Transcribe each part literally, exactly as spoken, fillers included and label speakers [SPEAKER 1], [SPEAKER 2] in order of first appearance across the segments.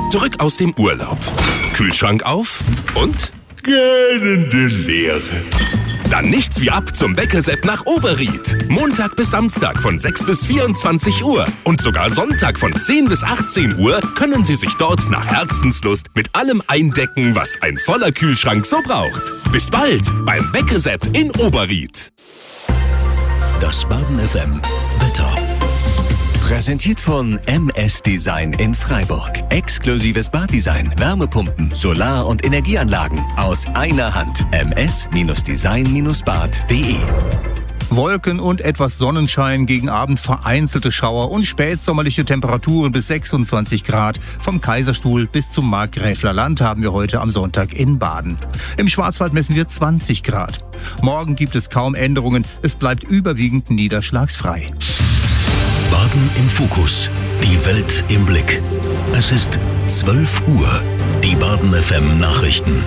[SPEAKER 1] Zurück aus dem Urlaub. Kühlschrank auf und gähnende Leere. Dann nichts wie ab zum Bäckersepp nach Oberried. Montag bis Samstag von sechs bis vierundzwanzig Uhr. Und sogar Sonntag von zehn bis achtzehn Uhr können Sie sich dort nach Herzenslust mit allem eindecken, was ein voller Kühlschrank so braucht. Bis bald beim Bäckersepp in Oberried.
[SPEAKER 2] Das Baden F M Wetter. Präsentiert von M S Design in Freiburg. Exklusives Baddesign, Wärmepumpen, Solar- und Energieanlagen aus einer Hand. m s design bad punkt d e.
[SPEAKER 3] Wolken und etwas Sonnenschein, gegen Abend vereinzelte Schauer und spätsommerliche Temperaturen bis sechsundzwanzig Grad. Vom Kaiserstuhl bis zum Markgräfler Land haben wir heute am Sonntag in Baden. Im Schwarzwald messen wir zwanzig Grad. Morgen gibt es kaum Änderungen, es bleibt überwiegend niederschlagsfrei.
[SPEAKER 2] Baden im Fokus. Die Welt im Blick. Es ist zwölf Uhr. Die Baden F M Nachrichten.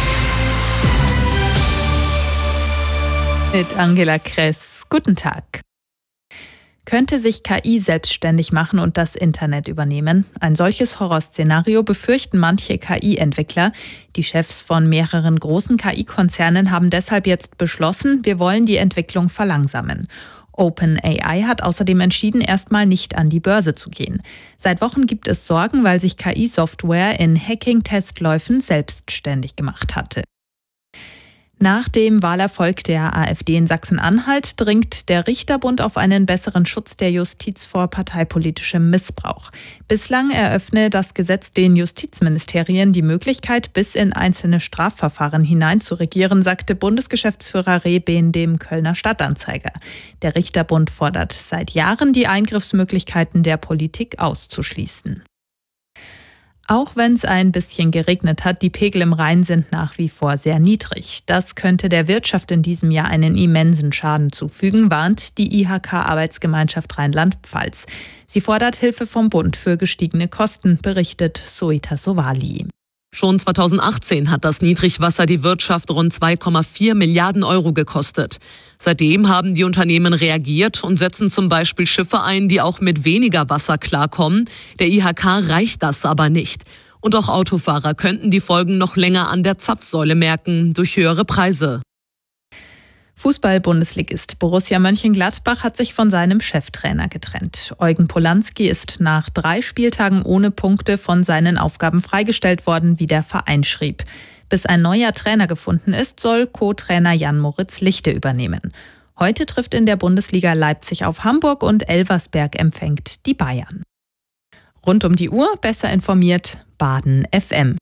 [SPEAKER 4] Mit Angela Kress. Guten Tag. Könnte sich K I selbstständig machen und das Internet übernehmen? Ein solches Horrorszenario befürchten manche K I-Entwickler. Die Chefs von mehreren großen K I-Konzernen haben deshalb jetzt beschlossen, wir wollen die Entwicklung verlangsamen. OpenAI hat außerdem entschieden, erstmal nicht an die Börse zu gehen. Seit Wochen gibt es Sorgen, weil sich K I-Software in Hacking-Testläufen selbstständig gemacht hatte. Nach dem Wahlerfolg der AfD in Sachsen-Anhalt dringt der Richterbund auf einen besseren Schutz der Justiz vor parteipolitischem Missbrauch. Bislang eröffne das Gesetz den Justizministerien die Möglichkeit, bis in einzelne Strafverfahren hinein zu regieren, sagte Bundesgeschäftsführer Rehbehn dem Kölner Stadtanzeiger. Der Richterbund fordert seit Jahren, die Eingriffsmöglichkeiten der Politik auszuschließen. Auch wenn es ein bisschen geregnet hat, die Pegel im Rhein sind nach wie vor sehr niedrig. Das könnte der Wirtschaft in diesem Jahr einen immensen Schaden zufügen, warnt die I H K-Arbeitsgemeinschaft Rheinland-Pfalz. Sie fordert Hilfe vom Bund für gestiegene Kosten, berichtet Soita Sowali.
[SPEAKER 5] Schon zweitausendachtzehn hat das Niedrigwasser die Wirtschaft rund zwei Komma vier Milliarden Euro gekostet. Seitdem haben die Unternehmen reagiert und setzen zum Beispiel Schiffe ein, die auch mit weniger Wasser klarkommen. Der I H K reicht das aber nicht. Und auch Autofahrer könnten die Folgen noch länger an der Zapfsäule merken, durch höhere Preise.
[SPEAKER 4] Fußball-Bundesligist Borussia Mönchengladbach hat sich von seinem Cheftrainer getrennt. Eugen Polanski ist nach drei Spieltagen ohne Punkte von seinen Aufgaben freigestellt worden, wie der Verein schrieb. Bis ein neuer Trainer gefunden ist, soll Co-Trainer Jan-Moritz Lichte übernehmen. Heute trifft in der Bundesliga Leipzig auf Hamburg und Elversberg empfängt die Bayern. Rund um die Uhr besser informiert, Baden F M.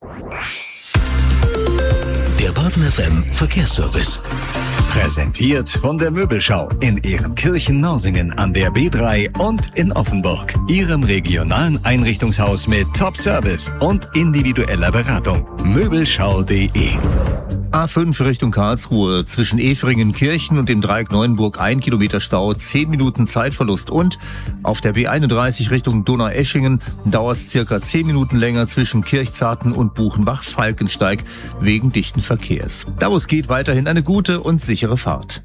[SPEAKER 2] Der Baden F M Verkehrsservice. Präsentiert von der Möbelschau in Ehrenkirchen-Norsingen an der B drei und in Offenburg. Ihrem regionalen Einrichtungshaus mit Top-Service und individueller Beratung. Möbelschau punkt de.
[SPEAKER 3] A fünf Richtung Karlsruhe, zwischen Efringen-Kirchen und dem Dreieck Neuenburg ein Kilometer Stau, zehn Minuten Zeitverlust. Und auf der B einunddreißig Richtung Donaueschingen dauert es circa zehn Minuten länger zwischen Kirchzarten und Buchenbach-Falkensteig wegen dichten Verkehrs. Da wo es geht, weiterhin eine gute und sichere Fahrt.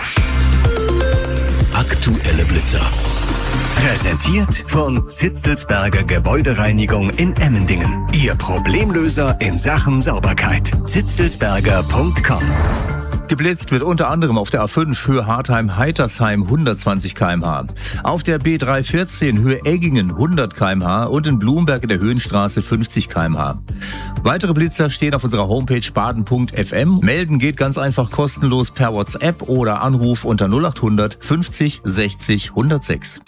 [SPEAKER 2] Aktuelle Blitzer. Präsentiert von Zitzelsberger Gebäudereinigung in Emmendingen. Ihr Problemlöser in Sachen Sauberkeit. zitzelsberger punkt com.
[SPEAKER 3] Geblitzt wird unter anderem auf der A fünf Höhe Hartheim-Heitersheim hundertzwanzig Kilometer pro Stunde, auf der B dreihundertvierzehn Höhe Eggingen hundert Kilometer pro Stunde und in Blumberg in der Höhenstraße fünfzig Kilometer pro Stunde. Weitere Blitzer stehen auf unserer Homepage baden punkt f m. Melden geht ganz einfach kostenlos per WhatsApp oder Anruf unter null acht hundert fünfzig sechzig hundertsechs.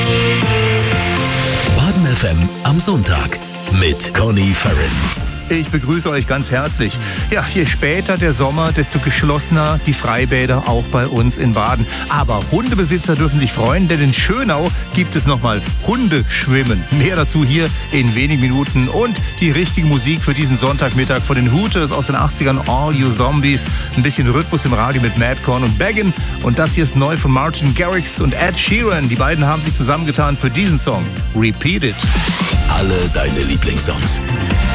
[SPEAKER 2] Baden F M am Sonntag mit Conny Farren.
[SPEAKER 3] Ich begrüße euch ganz herzlich. Ja, je später der Sommer, desto geschlossener die Freibäder auch bei uns in Baden. Aber Hundebesitzer dürfen sich freuen, denn in Schönau gibt es nochmal Hundeschwimmen. Mehr dazu hier in wenigen Minuten und die richtige Musik für diesen Sonntagmittag von den Hooters aus den achtzigern, All You Zombies. Ein bisschen Rhythmus im Radio mit Madcorn und Baggin. Und das hier ist neu von Martin Garrix und Ed Sheeran. Die beiden haben sich zusammengetan für diesen Song. Repeat It.
[SPEAKER 2] Alle deine Lieblingssongs.